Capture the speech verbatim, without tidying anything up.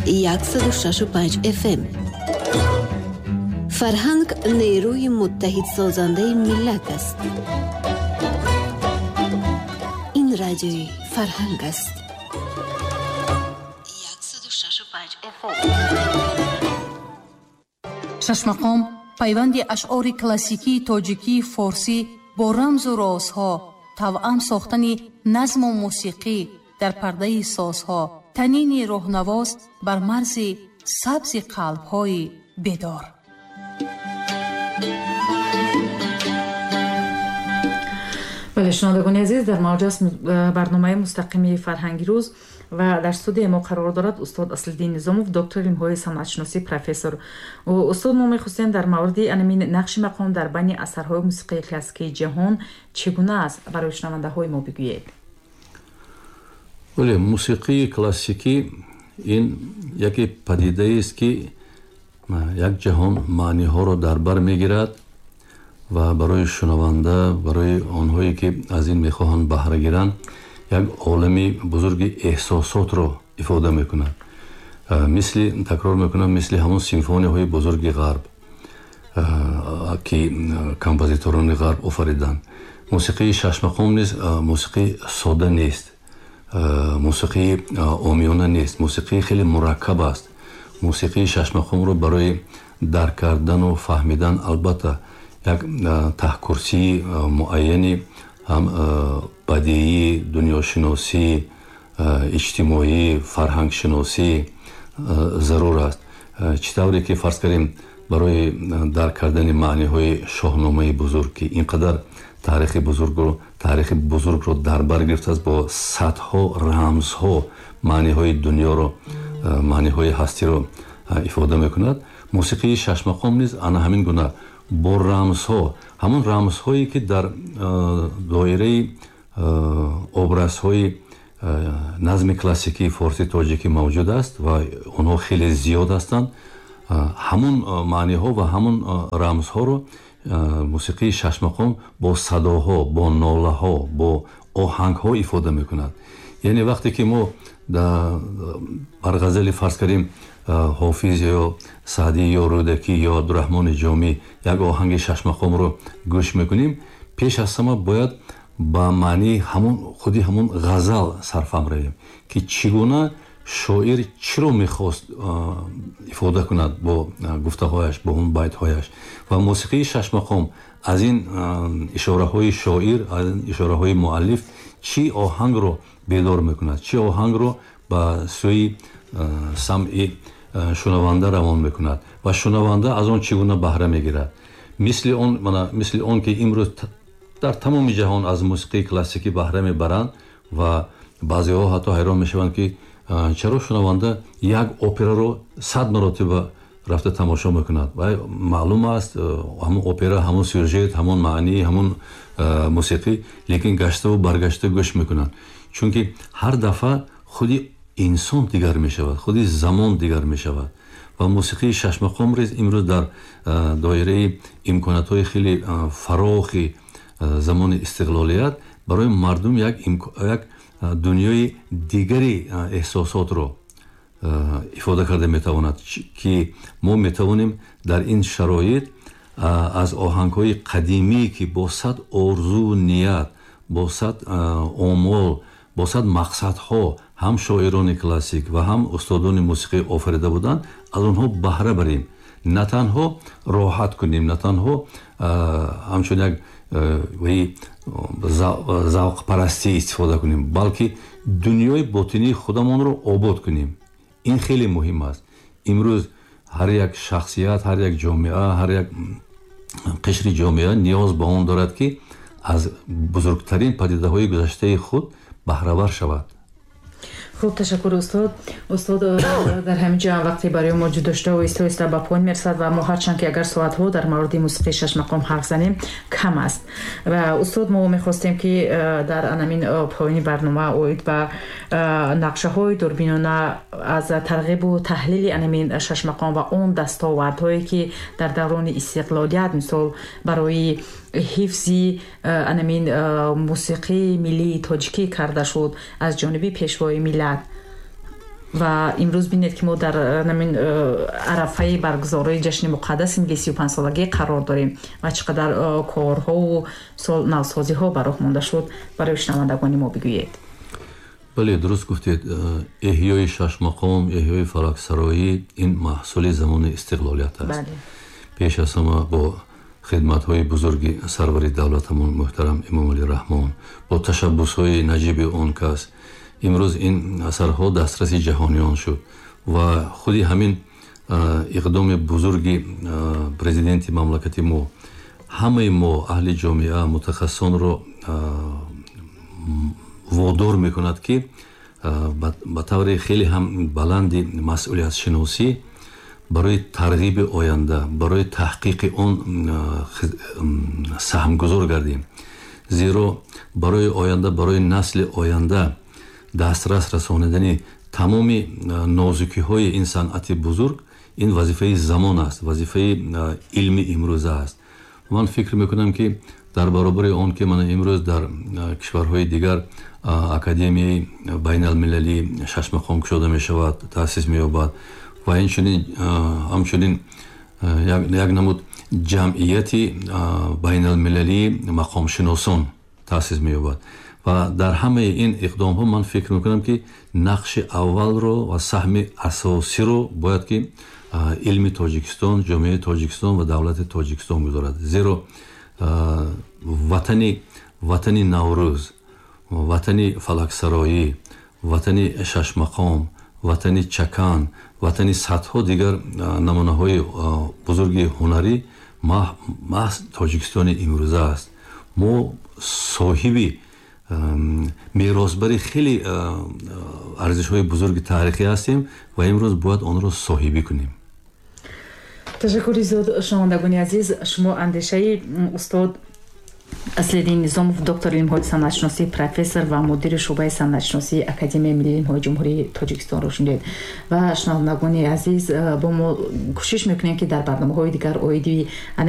صد و شش و پنج اف ام. فرهنگ نیروی متحد سازنده ملت است. این رادیوی فرهنگ است. صد و شش و پنج اف ام. شش مقام پیوند اشعار کلاسیکی تاجیکی فارسی با رمز و رازها، توأم ساختن نظم و موسیقی در پرده سازها، تنین روحنواز بر مرز سبز قلب‌های بیدار. بله شنوندگان عزیز، در موج برنامه مستقیم فرهنگی روز و در استودیو ما قرار دارد استاد اصلالدین نظاموف، دکتر علم‌های صنعت‌شناسی، پروفسور. و استاد ما می‌خواستیم در مورد انمین نقش مقام در بین اثرهای موسیقی کلاسیکی جهان چگونه است برای شنونده‌های ما بگویید. بله، موسیقی کلاسیکی این یکی پدیده است که یک جهان معنی ها رو در بر میگیرد و برای شنونده، برای آنهایی که از این میخواهند بهره گیرند، یک عالمی بزرگ احساسات رو افاده میکند. مثل تکرار میکنم، مثل همون سیمفونی های بزرگ غرب که کمپوزیتوران غرب آفریدند. موسیقی شش مقام نیست، موسیقی ساده نیست، موسیقی عامیانه نیست، موسیقی خیلی مرکب است. موسیقی شش مقام رو برای درک کردن و فهمیدن البته یک تحکرسی معینی، هم بدیعی، دنیاشناسی، اجتماعی، فرهنگ شناسی ضرور است. چطوری که فرض کنیم برای درک کردن معنی های شاهنامه بزرگ که اینقدر تاریخ بزرگ رو تاریخ بزرگ رو در بر گرفته است، با صدها رمزها معنی های دنیا رو، معنی های هستی رو افاده میکند. موسیقی شش مقام نیز انا همین گونه با رمزها، همون رمزهایی که در دایره ابرزهای نظم کلاسیکی فارسی تاجیکی موجود است و اونها خیلی زیاد هستند، همون معنی ها و همون رمزها رو موسیقی شش مقام با صداها، با ناله ها، با آهنگ ها افاده میکند. یعنی وقتی که ما بر غزل فرض کنیم حافظ یا سعدی یا رودکی یا عبدالرحمن جامی یک آهنگ شش مقام رو گوش میکنیم، پیش از همه باید با معنی همون خودی همون غزل سرفهم رویم که چگونه شاعر چی رو میخواست افاده کند با گفته هایش، با اون بیت هایش. و موسیقی شش مقام از این اشاره های شاعر، از این اشاره های مؤلف چی آهنگ رو بیدار میکند، چی آهنگ رو به سوی سمع شنونده روان میکند و شنونده از آن چگونه بهره میگیرد. مثل اون مثل اون که امروز در تمام جهان از موسیقی کلاسیکی بهره میبرند و بعضی ها حتی حیران میشوند که چرا شنونده یک اپرا رو صد مرتبه رفته تماشا میکند. و معلوم است همون اپرا، همون سوژه، همون معنی، همون موسیقی، لیکن گشته و برگشته گوش میکنند، چون که هر دفعه خودی انسان دیگر میشود، خودی زمان دیگر میشود. و موسیقی شش مقام ریز امروز در دایره امکانات های خیلی فراخی زمان استقلالیت برای مردم یک یک دنیای دیگری احساسات رو افاده کرده میتواند که ما میتوانیم در این شرایط از آهنگ های قدیمی که با صد آرزو نیت، با صد آمال، با صد مقصدها هم شاعران کلاسیک و هم استادان موسیقی آفریده بودند، از آنها بهره بریم، نه تنها راحت کنیم، نه تنها همچون یک وی ذوق پرستی استفاده کنیم، بلکه دنیای باطنی خودمان رو آباد کنیم. این خیلی مهم است. امروز هر یک شخصیت، هر یک جامعه، هر یک قشر جامعه نیاز به آن دارد که از بزرگترین پدیده های گذشته خود بهره ور شود. خوب، تشکر استاد. استاد در همین جا وقتی برای موجود داشته و ایستا ایستا با پایین میرسد و ما هرچند که اگر ساعت ها در مورد موسیقی شش مقام حرف زنیم کم است. و استاد ما میخواستیم که در انمین پایین برنامه اوید و نقشه های دوربینانه از ترغیب و تحلیل انمین شش مقام و اون دستاوردهایی که در دوران استقلالیت مثال برای حفظی انمین موسیقی ملی تاجیکی کرده شد از جانب پیشوای ملت ва имрӯз бинед ки мо дар намин арафаи баргузории ҷашни муқаддаси милли си ю панҷсолагӣ қарор дорем ва чӣ қадар корҳову навсозиҳо ба роҳ монда шуд барои шунавандагони мо бигӯед. бале, дуруст гуфтед. эҳёи шашмақом, эҳёи фалаксароӣ ин маҳсули замони истиқлолият аст. пеш аз ҳама бо хидматҳои бузурги сарвари давлатамон муҳтарам Эмомалӣ Раҳмон, бо ташаббусҳои наҷиби он кас, имрӯз ин асарҳо дастраси ҷаҳониён шуд ва худи ҳамин иқдоми бузурги президенти мамлакати мо ҳамаи мо аҳли ҷомеа мутахассисонро водор мекунад ки ба таври хеле ҳам баланди масъулиятшиносӣ барои тарғиби оянда, барои таҳқиқи он саҳмгузор гардем. зеро барои оянда, барои насли оянда дастрас расонидани тамоми нозукиҳои ин санъати бузург ин вазифаи замон аст, вазифаи илми имрӯза аст. ман фикр мекунам ки дар баробари он ки мана имрӯз дар кишварҳои дигар академияи байналмилалӣ шашмақом кушода мешавад, таъсис меёбад ва инчунин ҳамчунин як намуд ҷамъияти байналмилалии мақомшиносон таъсис меёбад ва дар ҳамаи ин иқдомҳо ман фикр мекунам ки нақши аввалро ва саҳми асосиро бояд ки илми Тоҷикистон, ҷомеаи Тоҷикистон ва давлати Тоҷикистон гузорад. зеро ватани ватани Наврӯз, ватани фалаксароӣ, ватани шашмақом, ватани Чакан, ватани садҳо дигар намунаҳои бузурги ҳунарӣ маҳз Тоҷикистони имрӯза аст. мо соҳиби меросбари хеле арзишҳои бузурги таърихӣ ҳастем ва имрӯз бояд онро соҳибӣ кунем. ташаккури зиёд шунавандагони азиз. Шумо андешаи устод Аслиддин Низомов, доктор илмҳои санъатшиносӣ, профессор ва мудири шуъбаи санъатшиносии Академияи миллии илмҳои ҷумҳурии Тоҷикистонро шунидед. ва шунавандагони азиз, бо мо кӯшиш мекунем ки дар барномаҳои дигар оиди